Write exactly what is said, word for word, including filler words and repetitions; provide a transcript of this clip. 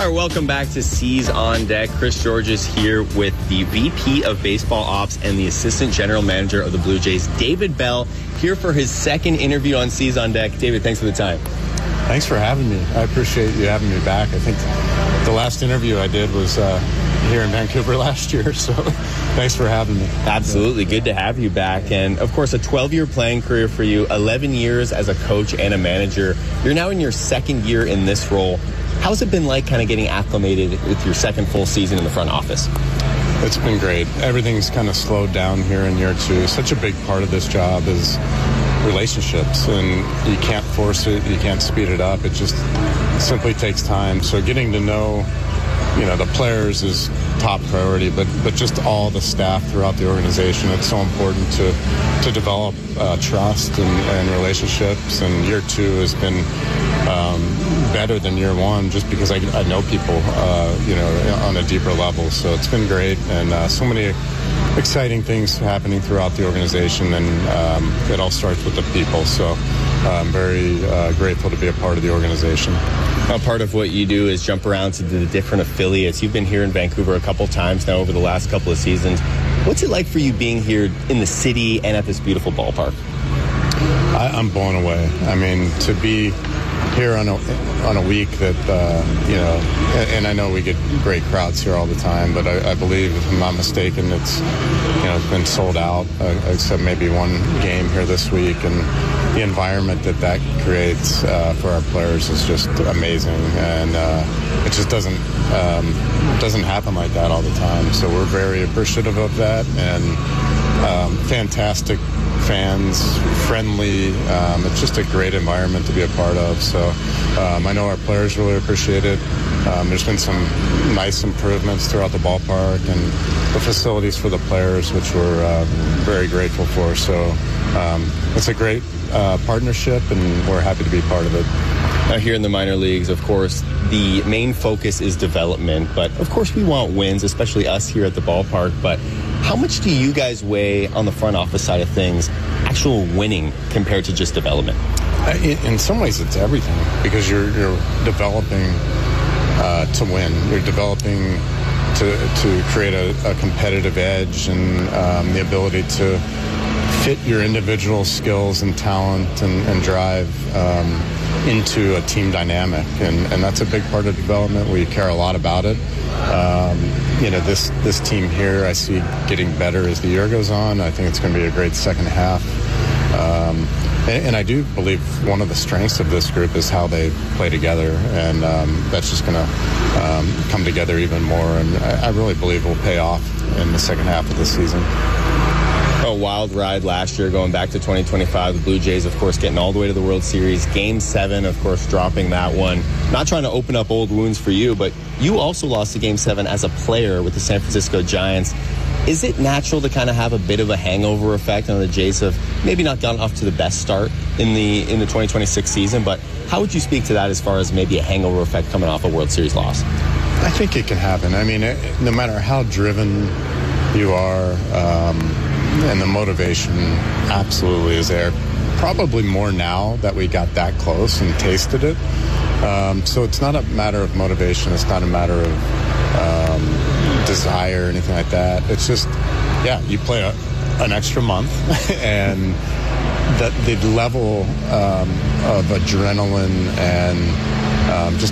right, welcome back to C's on Deck. Chris George is here with the V P of Baseball Ops and the Assistant General Manager of the Blue Jays, David Bell, here for his second interview on C's on Deck. David, thanks for the time. Thanks for having me. I appreciate you having me back. I think the last interview I did was uh, here in Vancouver last year, so thanks for having me. Absolutely. Good to have you back. And, of course, a twelve-year playing career for you, eleven years as a coach and a manager. You're now in your second year in this role. How's it been like kind of getting acclimated with your second full season in the front office? It's been great. Everything's kind of slowed down here in year two. Such a big part of this job is relationships, and you can't force it, you can't speed it up. It just simply takes time. So getting to know, you know, the players is top priority, but but just all the staff throughout the organization. It's so important to to develop uh, trust and, and relationships. And year two has been um, better than year one, just because I, I know people, uh, you know, on a deeper level. So it's been great, and uh, so many exciting things happening throughout the organization, and um, it all starts with the people. So I'm very uh, grateful to be a part of the organization. Now, part of what you do is jump around to the different affiliates. You've been here in Vancouver a couple times now over the last couple of seasons. What's it like for you being here in the city and at this beautiful ballpark? I, I'm blown away. I mean, to be here on a on a week that uh, you know, and, and I know we get great crowds here all the time, but I, I believe, if I'm not mistaken, it's you know it's been sold out uh, except maybe one game here this week, and the environment that that creates uh, for our players is just amazing, and uh, it just doesn't um, doesn't happen like that all the time. So we're very appreciative of that, and um, fantastic fans, friendly. Um, it's just a great environment to be a part of. So um, I know our players really appreciate it. Um, there's been some nice improvements throughout the ballpark and the facilities for the players, which we're uh, very grateful for. So um, it's a great uh, partnership, and we're happy to be part of it. Now, here in the minor leagues, of course, the main focus is development, but of course we want wins, especially us here at the ballpark. But how much do you guys weigh on the front office side of things, actual winning compared to just development? In, in some ways, it's everything, because you're, you're developing uh, to win. You're developing to to create a, a competitive edge, and um, the ability to fit your individual skills and talent and, and drive um, into a team dynamic, and, and that's a big part of development. We care a lot about it. Um, you know, this this team here, I see getting better as the year goes on. I think it's going to be a great second half. Um, and, and I do believe one of the strengths of this group is how they play together, and um, that's just going to um, come together even more. And I, I really believe will pay off in the second half of the season. A wild ride last year, going back to twenty twenty-five. The Blue Jays, of course, getting all the way to the World Series. Game seven, of course, dropping that one. Not trying to open up old wounds for you, but you also lost to Game seven as a player with the San Francisco Giants. Is it natural to kind of have a bit of a hangover effect on the Jays have maybe not gotten off to the best start in the in the twenty twenty-six season? But how would you speak to that as far as maybe a hangover effect coming off a World Series loss? I think it can happen. I mean, it, no matter how driven you are, um, and the motivation absolutely is there. Probably more now that we got that close and tasted it. Um, so it's not a matter of motivation. It's not a matter of um, desire or anything like that. It's just, yeah, you play a, an extra month and that the level um, of adrenaline and um, just